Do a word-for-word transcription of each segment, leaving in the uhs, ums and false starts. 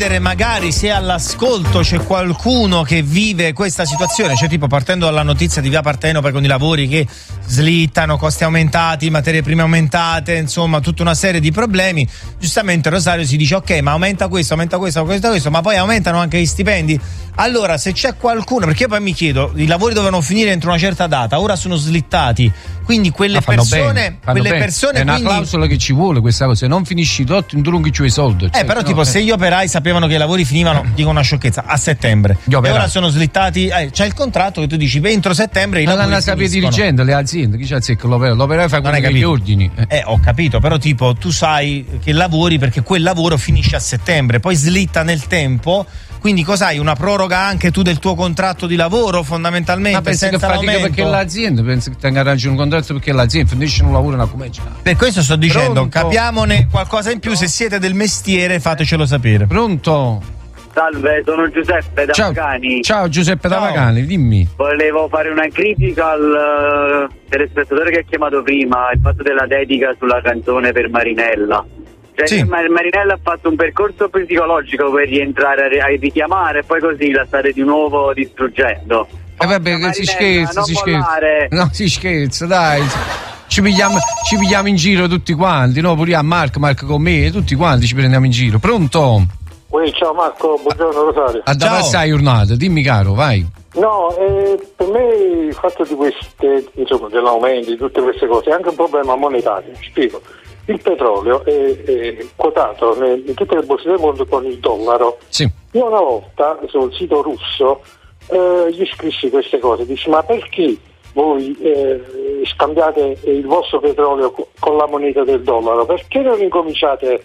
chiedere magari se all'ascolto c'è qualcuno che vive questa situazione, cioè tipo partendo dalla notizia di Via Partenope con i lavori che slittano, costi aumentati, materie prime aumentate, insomma tutta una serie di problemi. Giustamente Rosario si dice ok, ma aumenta questo, aumenta questo, questo, questo, ma poi aumentano anche gli stipendi. Allora se c'è qualcuno, perché io poi mi chiedo, i lavori dovevano finire entro una certa data, ora sono slittati, quindi quelle ah, persone bene, quelle bene. persone è una quindi... clausola che ci vuole questa cosa, se non finisci tutto in drunghi i soldi, cioè, eh però no, tipo eh. se gli operai sapevano che i lavori finivano, dico una sciocchezza, a settembre Gli e operai. ora sono slittati, eh, c'è il contratto che tu dici entro settembre i non lavori hanno a sapere finiscono. dirigente, le aziende, chi c'ha zecca l'operaio? L'operaio fa Non hai quello che gli capito. ordini. Eh. Eh, ho capito, però tipo tu sai che lavori perché quel lavoro finisce a settembre, poi slitta nel tempo, quindi cos'hai? Una proroga anche tu del tuo contratto di lavoro fondamentalmente? Ma pensi che senza fatica l'aumento? perché l'azienda, pensi che tenga arrangiato un contratto perché l'azienda finisce un lavoro una comincia. Per questo sto dicendo, Pronto? capiamone qualcosa in più, se siete del mestiere fatecelo sapere. Pronto? Salve, sono Giuseppe da Ciao, Pagani. ciao Giuseppe Ciao. da Pagani, dimmi. Volevo fare una critica al uh, telespettatore che ha chiamato prima, il fatto della dedica sulla canzone per Marinella. Cioè, Sì. Mar- Marinella ha fatto un percorso psicologico per rientrare a, ri- a richiamare e poi così la state di nuovo distruggendo. Eh vabbè, che si scherza, non si scherza. mollare. No, si scherza, dai. Ci pigliamo, ci pigliamo in giro tutti quanti, no? Pure a Marco, Marco con me, tutti quanti ci prendiamo in giro. Pronto? Uè, ciao Marco, buongiorno Rosario. A da Ciao. passare giornata, dimmi caro, vai. No, eh, per me il fatto di queste, insomma, dell'aumento di tutte queste cose è anche un problema monetario. Spiego. Il petrolio è, è quotato nel- in tutte le borse del mondo con il dollaro. Sì. Io una volta sul sito russo eh, gli scrissi queste cose, dissi ma perché voi eh, scambiate il vostro petrolio co- con la moneta del dollaro? Perché non incominciate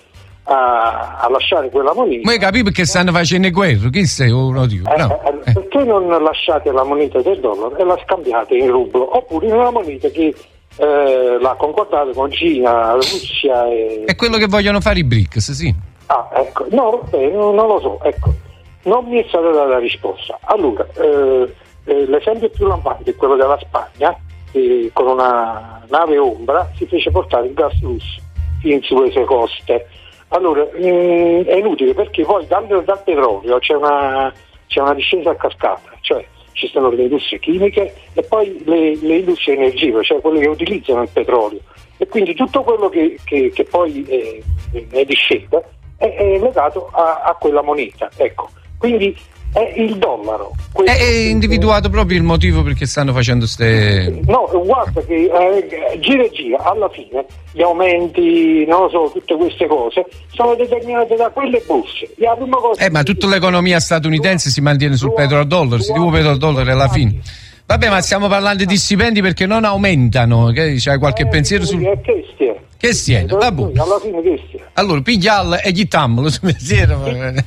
a, a lasciare quella moneta? Ma hai capito perché stanno facendo guerra? Chi sei? Oh, no, dico. Eh, No. eh, Eh. Perché non lasciate la moneta del dollaro e la scambiate in rublo oppure in una moneta che eh, l'ha concordata con Cina, Russia e... È quello che vogliono fare i B R I C S, sì. Ah, ecco, no, vabbè, non, non lo so, ecco, non mi è stata data la risposta. Allora, eh, eh, l'esempio più lampante è quello della Spagna, che con una nave ombra si fece portare il gas russo fin sulle sue coste. Allora, mh, è inutile perché poi dal, dal petrolio c'è una, c'è una discesa a cascata, cioè ci sono le industrie chimiche e poi le, le industrie energive, cioè quelle che utilizzano il petrolio. E quindi tutto quello che, che, che poi è, è discesa è, è legato a, a quella moneta, ecco. Quindi è il dollaro. È, è individuato proprio il motivo perché stanno facendo ste... No, guarda che eh, gira e gira, alla fine gli aumenti, non lo so, tutte queste cose sono determinate da quelle borse. La prima cosa Eh, ma tutta l'economia statunitense si mantiene sul petrodollaro, si dice petrodollaro alla fine. Vabbè, ma stiamo parlando di stipendi perché non aumentano, che c'hai qualche Eh, pensiero sul... eh, che stiamo? Che stiene? Vabbè. Alla fine che stiamo? Allora, pigliarla e ghittammelo su pensiero.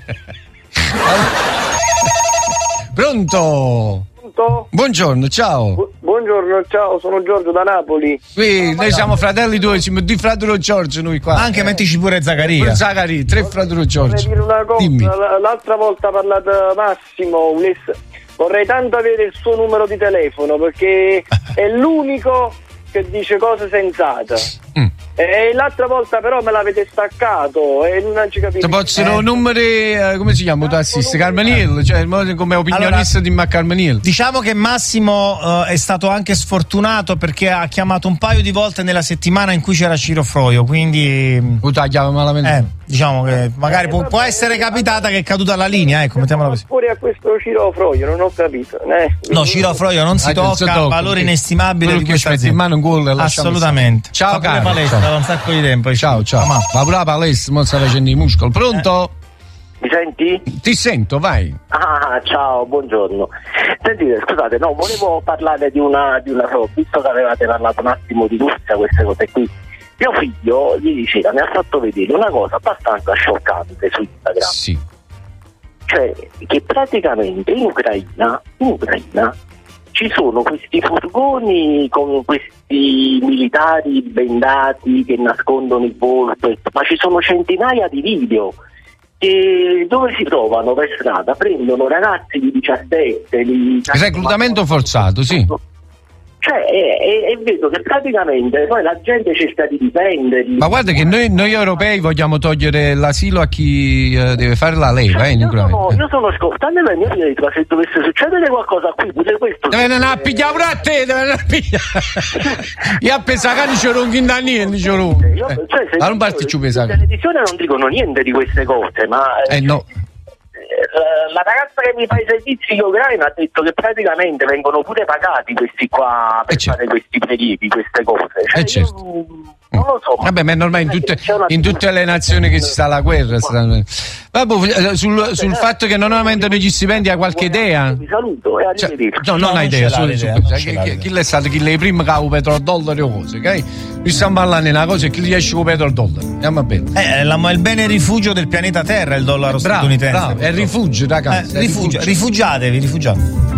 Pronto? Pronto? Buongiorno, ciao. Bu- buongiorno, ciao, sono Giorgio da Napoli. Qui noi siamo fratelli due, siamo di fratello Giorgio noi qua. Anche mettici pure Zaccaria. Zaccaria, tre fratello Vorrei Giorgio. dire una cosa, Dimmi. l- l'altra volta ha parlato Massimo, un es- vorrei tanto avere il suo numero di telefono perché è l'unico che dice cose sensate. Mm. E l'altra volta però me l'avete staccato e non ci capito. Ci possono Eh. numeri, eh, come si chiama? Tassista Carmaniello, cioè come opinionista Allora, di Mac Carmaniello. Diciamo che Massimo eh, è stato anche sfortunato perché ha chiamato un paio di volte nella settimana in cui c'era Ciro Froio, quindi O tagliava malamente. eh, diciamo che magari può, può essere capitata che è caduta la linea, ecco, mettiamola così. Fuori a questo Ciro Froio, non ho capito. Eh. No, Ciro Froio non si Ah, non si tocca, tocca, valore perché inestimabile quello di che questa ci metti in azienda. mano un gol e lasciamo Assolutamente. stare. Ciao, Fa pure caro. palestra Ciao. da un sacco di tempo. Ciao, ciao. Ma- Va pure la palestra, mo sta facendo i muscoli. Pronto? Mi senti? Ti sento, vai. Ah, ciao, buongiorno. Sentite, scusate, no, volevo parlare di una, di una cosa, visto che avevate parlato un attimo di Russia, queste cose qui. Mio figlio ieri sera mi ha fatto vedere una cosa abbastanza scioccante su Instagram. Sì. Cioè, che praticamente in Ucraina, in Ucraina ci sono questi furgoni con questi militari bendati che nascondono il volto, ma ci sono centinaia di video e dove si trovano per strada, prendono ragazzi di diciassette, li... Reclutamento forzato, sì. Cioè, Cioè, e, e vedo che praticamente poi la gente cerca di difenderli. Ma guarda che noi, noi europei vogliamo togliere l'asilo a chi uh, deve fare la leva, cioè, eh, io, sono, io sono scottando la mia vita, ma se dovesse succedere qualcosa qui, pure questo. Deve andare a pigliare pure a te, deve andare a pigliare. Io a pensare che non c'è un da niente, c'è un. Cioè, se non parti giù in televisione non dicono niente di queste cose, ma. Eh no. La ragazza che mi fa i servizi in Ucraina ha detto che praticamente vengono pure pagati questi qua per eh fare questi prelievi, queste cose. Cioè, eh certo. io, non lo so. Vabbè, ma è normale in tutte, in tutte le nazioni che ci sta la guerra. Vabbè, sul, sul fatto che non aumentano gli stipendi, ha qualche idea? Vi saluto e arrivederci. Cioè, no, non no, hai idea. Su, idea su, chi, chi, chi è stato? Chi è prima che ha il petrodollaro o cose, ok? Noi stiamo parlando di una cosa e chi riesce con il petrodollaro. Andiamo bene. Eh, la, il bene rifugio del pianeta Terra è il dollaro bravo, statunitense. Bravo, è il rifugio, ragazzi. Eh, rifugio, rifugiatevi, rifugiatevi.